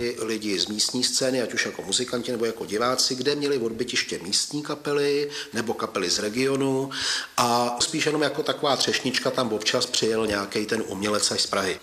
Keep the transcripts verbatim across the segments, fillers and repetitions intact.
lidi z místní scény, ať už jako muzikanti nebo jako diváci, kde měli odbytiště místní kapely nebo kapely z regionu a spíš jenom jako taková třešnička tam občas přijel nějaký ten umělec až z Prahy.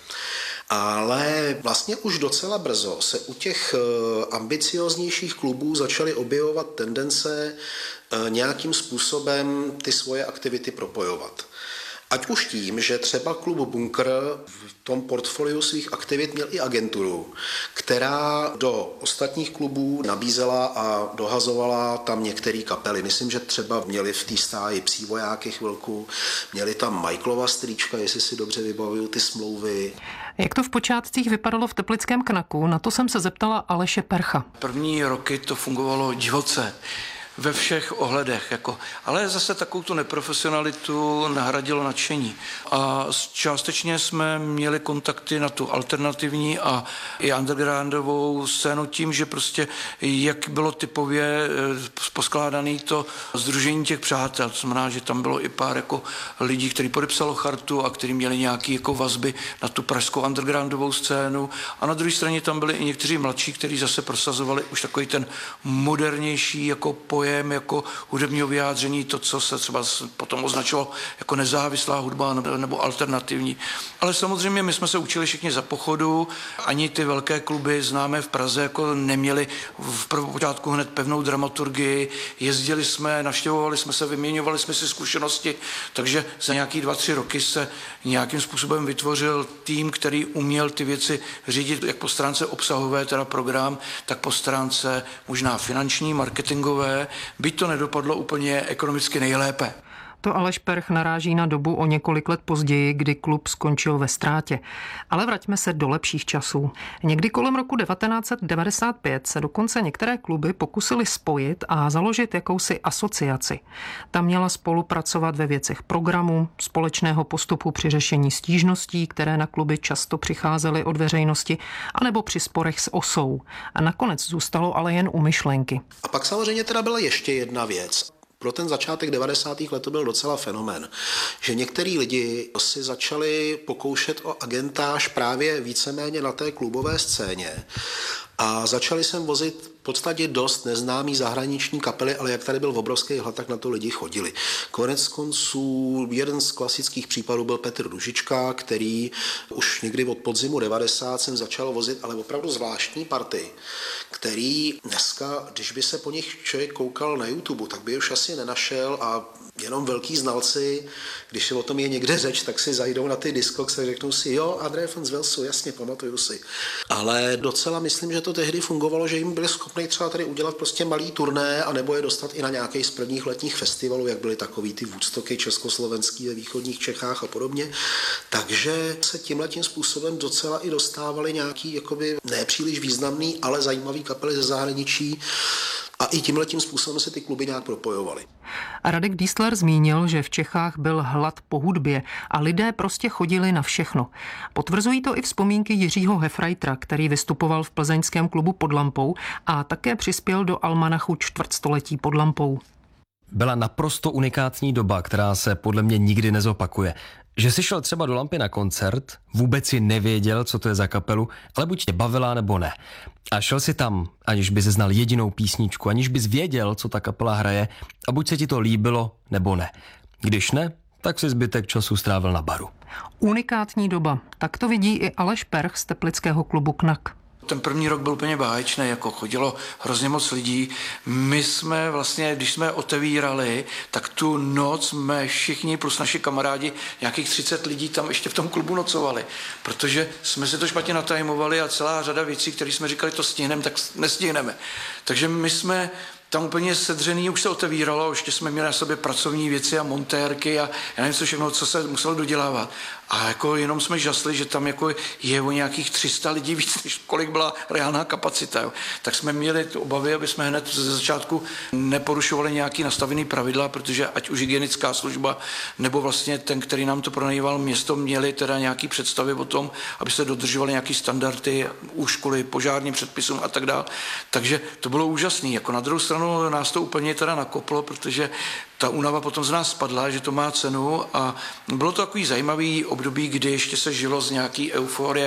Ale vlastně už docela brzo se u těch ambicioznějších klubů začaly objevovat tendence nějakým způsobem ty svoje aktivity propojovat. Ať už tím, že třeba klub Bunkr v tom portfoliu svých aktivit měl i agenturu, která do ostatních klubů nabízela a dohazovala tam některé kapely. Myslím, že třeba měli v té stáji Psí vojáky chvilku, měli tam Michaelova strýčka, jestli si dobře vybavuju ty smlouvy. Jak to v počátcích vypadalo v teplickém Knaku, na to jsem se zeptala Aleše Percha. První roky to fungovalo divoce. Ve všech ohledech, jako, ale zase takovou tu neprofesionalitu nahradilo nadšení. A částečně jsme měli kontakty na tu alternativní a i undergroundovou scénu tím, že prostě jak bylo typově poskládané to sdružení těch přátel, to znamená, že tam bylo i pár jako lidí, kteří podepsalo chartu a kteří měli nějaké jako vazby na tu pražskou undergroundovou scénu a na druhé straně tam byli i někteří mladší, kteří zase prosazovali už takový ten modernější jako pojem jako hudebního vyjádření, to, co se třeba potom označilo jako nezávislá hudba nebo alternativní. Ale samozřejmě my jsme se učili všichni za pochodu, ani ty velké kluby známé v Praze jako neměli v prvopočátku hned pevnou dramaturgii, jezdili jsme, navštěvovali jsme se, vyměňovali jsme si zkušenosti, takže za nějaký dva, tři roky se nějakým způsobem vytvořil tým, který uměl ty věci řídit jak po stránce obsahové, teda program, tak po stránce možná finanční, marketingové, byť to nedopadlo úplně ekonomicky nejlépe. To Aleš Perch naráží na dobu o několik let později, kdy klub skončil ve ztrátě. Ale vraťme se do lepších časů. Někdy kolem roku devatenáct set devadesát pět se dokonce některé kluby pokusily spojit a založit jakousi asociaci. Ta měla spolupracovat ve věcech programu, společného postupu při řešení stížností, které na kluby často přicházely od veřejnosti, anebo při sporech s osou. A nakonec zůstalo ale jen u myšlenky. A pak samozřejmě teda byla ještě jedna věc. Pro ten začátek devadesátých let to byl docela fenomén, že některý lidi si začali pokoušet o agentáž právě víceméně na té klubové scéně a začali sem vozit v podstatě dost neznámý zahraniční kapely, ale jak tady byl obrovský hlad, tak na to lidi chodili. Konec konců jeden z klasických případů byl Petr Ružička, který už někdy od podzimu devadesát sem začal vozit, ale opravdu zvláštní party, který dneska, když by se po nich člověk koukal na YouTube, tak by už asi nenašel a jenom velký znalci, když se o tom je někde řeč, tak si zajdou na ty Discogs a řeknou si, jo, André von z Velsu, jasně, pamatuju si. Ale docela myslím, že to tehdy fungovalo, že jim byli schopni třeba tady udělat prostě malý turné a nebo je dostat i na nějaký z prvních letních festivalů, jak byly takový ty Woodstocky československý ve východních Čechách a podobně. Takže se tímhletím způsobem docela i dostávali nějaký jakoby nepříliš významný, ale zajímavý kapely ze zahraničí. A i tímhletím způsobem se ty kluby nějak propojovaly. Radek Diesler zmínil, že v Čechách byl hlad po hudbě a lidé prostě chodili na všechno. Potvrzují to i vzpomínky Jiřího Hefreitera, který vystupoval v plzeňském klubu Pod lampou a také přispěl do almanachu Čtvrtstoletí pod lampou. Byla naprosto unikátní doba, která se podle mě nikdy nezopakuje. Že si šel třeba do Lampy na koncert, vůbec si nevěděl, co to je za kapelu, ale buď tě bavila nebo ne. A šel si tam, aniž bys znal jedinou písničku, aniž bys věděl, co ta kapela hraje, a buď se ti to líbilo nebo ne. Když ne, tak si zbytek času strávil na baru. Unikátní doba, tak to vidí i Aleš Perch z teplického klubu Knak. Ten první rok byl úplně báječný, jako chodilo hrozně moc lidí. My jsme vlastně, když jsme otevírali, tak tu noc jsme všichni plus naši kamarádi, nějakých třicet lidí tam ještě v tom klubu nocovali, protože jsme si to špatně natajmovali a celá řada věcí, které jsme říkali, to stihneme, tak nestihneme. Takže my jsme tam úplně sedřený, už se otevíralo, ještě jsme měli na sobě pracovní věci a montérky a já nevím co všechno, co se muselo dodělávat. A jako jenom jsme žasli, že tam jako je o nějakých tři sta lidí víc, než kolik byla reálná kapacita. Jo. Tak jsme měli ty obavy, aby jsme hned ze začátku neporušovali nějaký nastavený pravidla, protože ať už hygienická služba nebo vlastně ten, který nám to pronajímal město, měli teda nějaký představy o tom, aby se dodržovaly nějaký standardy úškoly, požárním předpisům a tak dále. Takže to bylo úžasné. Jako na druhou stranu nás to úplně teda nakoplo, protože ta únava potom z nás spadla, že to má cenu a bylo to takový zajímavý období, kdy ještě se žilo z nějaký euforie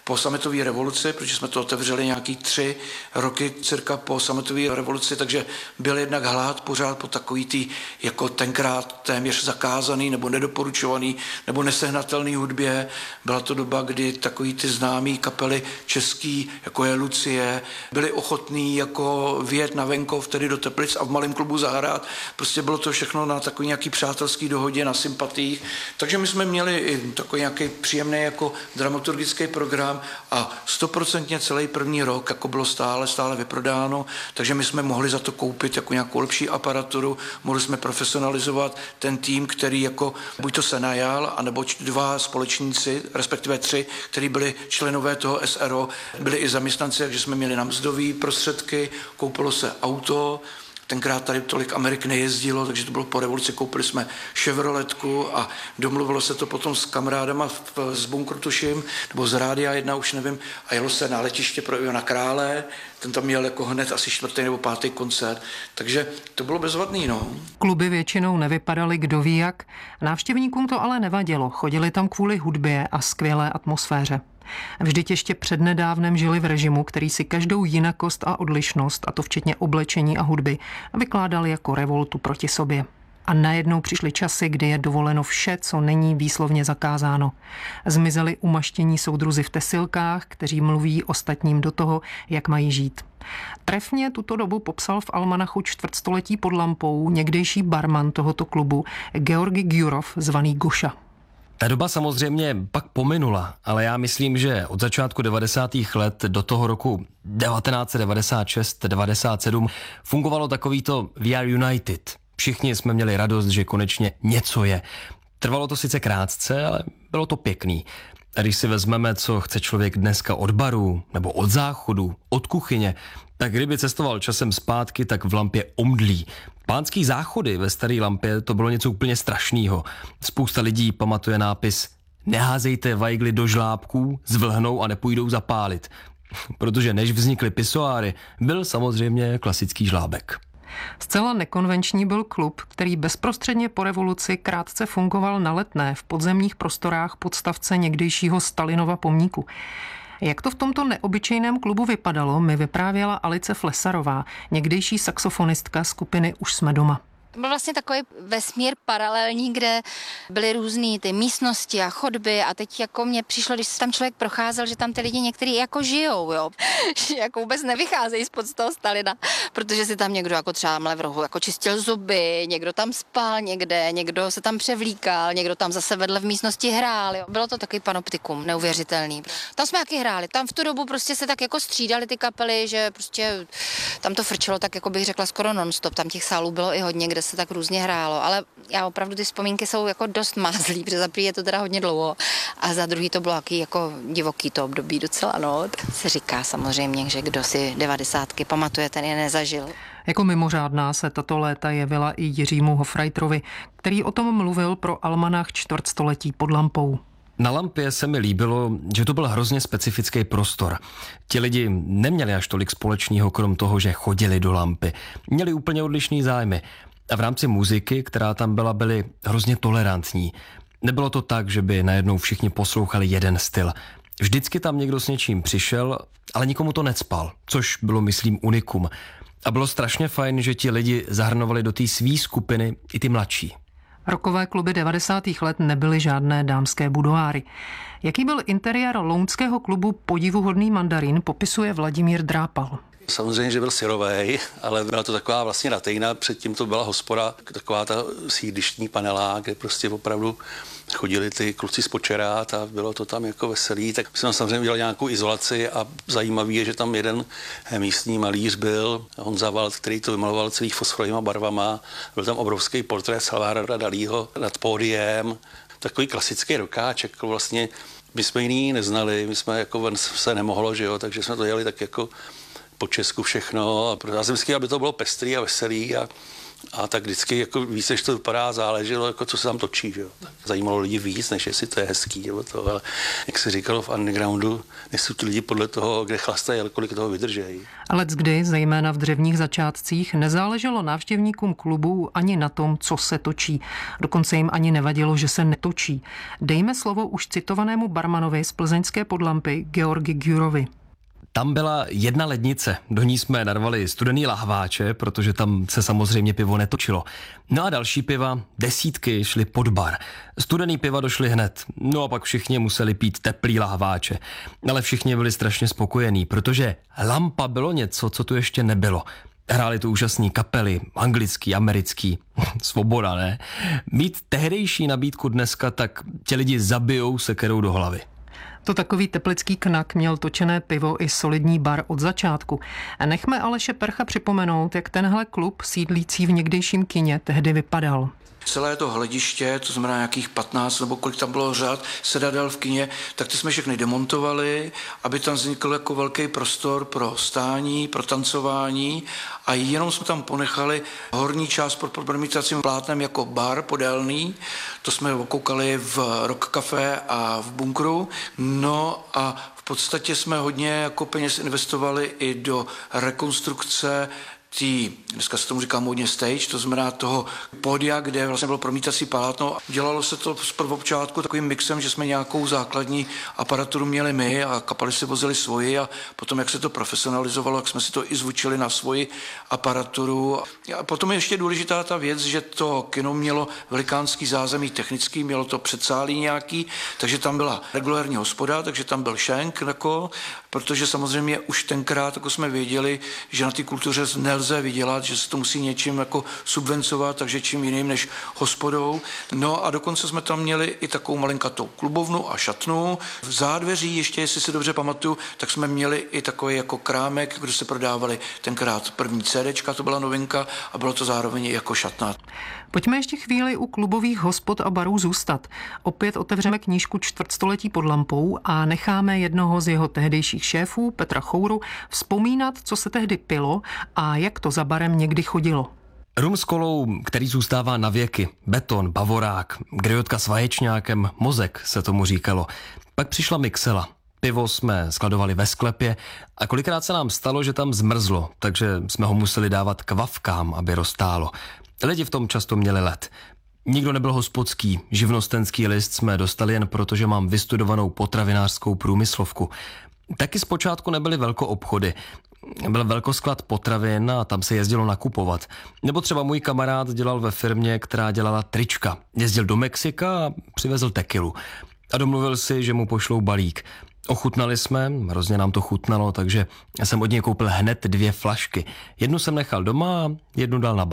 po sametové revoluci, protože jsme to otevřeli nějaký tři roky cirka po sametové revoluci, takže byl jednak hlad pořád po takový tý, jako tenkrát téměř zakázaný nebo nedoporučovaný nebo nesehnatelný hudbě. Byla to doba, kdy takový ty známý kapely český, jako je Lucie, byli ochotní jako vyjet na venkov, tedy do Teplic a v malém klubu zahrát. Prostě bylo to všechno na takový nějaký přátelský dohodě, na sympatiích. Takže my jsme měli i takový nějaký příjemný jako dramaturgický program a stoprocentně celý první rok jako bylo stále, stále vyprodáno, takže my jsme mohli za to koupit jako nějakou lepší aparaturu, mohli jsme profesionalizovat ten tým, který jako buď to se najal, anebo dva společníci, respektive tři, kteří byli členové toho S R O, byli i zaměstnanci, takže jsme měli na mzdový prostředky, koupilo se auto. Tenkrát tady tolik Amerik nejezdilo, takže to bylo po revoluci, koupili jsme Chevroletku a domluvilo se to potom s kamarádama z bunkru tuším, nebo z Rádia jedna, už nevím, a jelo se na letiště pro Ivana Krále, ten tam měl jako hned asi čtvrtý nebo pátý koncert, takže to bylo bezvadný, no. Kluby většinou nevypadaly kdo ví jak, návštěvníkům to ale nevadilo, chodili tam kvůli hudbě a skvělé atmosféře. Vždyť ještě přednedávnem žili v režimu, který si každou jinakost a odlišnost, a to včetně oblečení a hudby, vykládal jako revoltu proti sobě. A najednou přišly časy, kdy je dovoleno vše, co není výslovně zakázáno. Zmizeli umaštění soudruzi v tesilkách, kteří mluví ostatním do toho, jak mají žít. Trefně tuto dobu popsal v almanachu Čtvrtstoletí pod lampou někdejší barman tohoto klubu Georgi Gyurov, zvaný Goša. Ta doba samozřejmě pak pominula, ale já myslím, že od začátku devadesátých let do toho roku devatenáct set devadesát šest devadesát sedm fungovalo takovýto We are United. Všichni jsme měli radost, že konečně něco je. Trvalo to sice krátce, ale bylo to pěkný. A když si vezmeme, co chce člověk dneska od baru, nebo od záchodu, od kuchyně, tak kdyby cestoval časem zpátky, tak v Lampě omdlí. Pánský záchody ve Staré Lampě to bylo něco úplně strašného. Spousta lidí pamatuje nápis Neházejte vajgly do žlábků, zvlhnou a nepůjdou zapálit. Protože než vznikly pisoáry, byl samozřejmě klasický žlábek. Zcela nekonvenční byl klub, který bezprostředně po revoluci krátce fungoval na Letné v podzemních prostorách podstavce někdejšího Stalinova pomníku. Jak to v tomto neobyčejném klubu vypadalo, mi vyprávěla Alice Flesarová, někdejší saxofonistka skupiny Už jsme doma. To byl vlastně takový vesmír paralelní, kde byly různý ty místnosti a chodby a teď jako mně přišlo, když se tam člověk procházel, že tam ty lidi některý jako žijou, jo, že jako vůbec nevycházejí spod toho Stalina, protože si tam někdo jako třeba v rohu jako čistil zuby, někdo tam spal někde, někdo se tam převlíkal, někdo tam zase vedle v místnosti hrál, jo. Bylo to takový panoptikum, neuvěřitelný. Tam jsme taky hráli, tam v tu dobu prostě se tak jako střídali ty kapely, že prostě tam to frčelo tak, jako bych řekla, skoro non-stop, tam těch sálů bylo i hodně, kde se tak různě hrálo, ale já opravdu ty vzpomínky jsou jako dost mázlý, protože za první je to teda hodně dlouho a za druhý to bylo jaký jako divoký to období docela, no. Tak se říká samozřejmě, že kdo si devadesátky pamatuje, ten je nezažil. Jako mimořádná se tato léta jevila i Jiřímu Hofreiterovi, který o tom mluvil pro almanach Čtvrtstoletí pod lampou. Na Lampě se mi líbilo, že to byl hrozně specifický prostor. Ti lidi neměli až tolik společného, krom toho, že chodili do Lampy. Měli úplně odlišný zájmy. A v rámci muziky, která tam byla, byli hrozně tolerantní. Nebylo to tak, že by najednou všichni poslouchali jeden styl. Vždycky tam někdo s něčím přišel, ale nikomu to necpal, což bylo, myslím, unikum. A bylo strašně fajn, že ti lidi zahrnovali do té svý skupiny i ty mladší. Rokové kluby devadesátých let nebyly žádné dámské budoáry. Jaký byl interiér lounského klubu Podivuhodný mandarín, popisuje Vladimír Drápal. Samozřejmě, že byl syrovej, ale byla to taková vlastně ratejna, předtím to byla hospoda, taková ta sídlištní panelá, kde prostě opravdu chodili ty kluci z Počerát a bylo to tam jako veselý, tak jsme samozřejmě udělali nějakou izolaci a zajímavý je, že tam jeden místní malíř byl, Honza Wald, který to vymaloval celý fosforovýma barvama, byl tam obrovský portrét Salvadora Dalího nad pódiem, takový klasický rokáček, vlastně my jsme jiný neznali, my jsme jako ven se nemohlo, že jo, takže jsme to jeli tak jako po Česku všechno. A já jsem chtěl, aby to bylo pestrý a veselý a A tak vždycky jako víc, než to vypadá, záleželo, jako co se tam točí. Že? Zajímalo lidi víc, než jestli to je hezký. Nebo to, ale jak se říkalo v undergroundu, nejsou ti lidi podle toho, kde chlastají, ale kolik toho vydržejí. Ale kdy, zejména v dřevních začátcích, nezáleželo návštěvníkům klubů ani na tom, co se točí. Dokonce jim ani nevadilo, že se netočí. Dejme slovo už citovanému barmanovi z plzeňské Podlampy Georgi Gyurovi. Tam byla jedna lednice, do ní jsme narvali studený lahváče, protože tam se samozřejmě pivo netočilo. No a další piva, desítky, šly pod bar. Studený piva došly hned, no a pak všichni museli pít teplý lahváče. Ale všichni byli strašně spokojení, protože lampa bylo něco, co tu ještě nebylo. Hráli tu úžasný kapely, anglický, americký, svoboda, ne? Mít tehdejší nabídku dneska, tak tě lidi zabijou sekerou do hlavy. To takový teplický knak měl točené pivo i solidní bar od začátku. Nechme Aleše Percha připomenout, jak tenhle klub sídlící v někdejším kině tehdy vypadal. Celé to hlediště, to znamená nějakých patnáct nebo kolik tam bylo řad sedadel v kině, tak ty jsme všechny demontovali, aby tam vznikl jako velký prostor pro stání, pro tancování a jenom jsme tam ponechali horní část pod promítacím plátnem jako bar podélný. To jsme okoukali v Rock Café a v bunkru. No a v podstatě jsme hodně jako peněz investovali i do rekonstrukce tý, dneska se tomu říká módně stage, to znamená toho pódia, kde vlastně bylo promítací plátno. Dělalo se to z prvopočátku takovým mixem, že jsme nějakou základní aparaturu měli my a kapely si vozili svoji a potom, jak se to profesionalizovalo, jak jsme si to i zvučili na svoji aparaturu. A potom je ještě důležitá ta věc, že to kino mělo velikánský zázemí technický, mělo to předsálí nějaký, takže tam byla regulární hospoda, takže tam byl šenk, jako, protože samozřejmě už tenkrát jako jsme věděli, že na té kultuře nelze vydělat, že se to musí něčím jako subvencovat, takže čím jiným než hospodou. No a dokonce jsme tam měli i takovou malinkatou klubovnu a šatnu. V zádveří ještě, jestli si dobře pamatuju, tak jsme měli i takový jako krámek, kde se prodávali tenkrát první CDčka, to byla novinka a bylo to zároveň i jako šatna. Pojďme ještě chvíli u klubových hospod a barů zůstat. Opět otevřeme knížku Čtvrtstoletí pod lampou a necháme jednoho z jeho tehdejších šéfů, Petra Chouru, vzpomínat, co se tehdy pilo a jak to za barem někdy chodilo. Rum s kolou, který zůstává na věky, beton, bavorák, griotka s vaječňákem, mozek se tomu říkalo. Pak přišla mixela. Pivo jsme skladovali ve sklepě a kolikrát se nám stalo, že tam zmrzlo, takže jsme ho museli dávat k vavkám, aby roztálo. Lidi v tom často měli led. Nikdo nebyl hospodský, živnostenský list jsme dostali jen proto, že mám vystudovanou potravinářskou průmyslovku. Taky zpočátku nebyly velkoobchody. Byl velkosklad potravin a tam se jezdilo nakupovat. Nebo třeba můj kamarád dělal ve firmě, která dělala trička. Jezdil do Mexika a přivezl tekilu. A domluvil si, že mu pošlou balík. Ochutnali jsme, hrozně nám to chutnalo, takže jsem od něj koupil hned dvě flašky. Jednu jsem nechal doma a jednu dal na bar.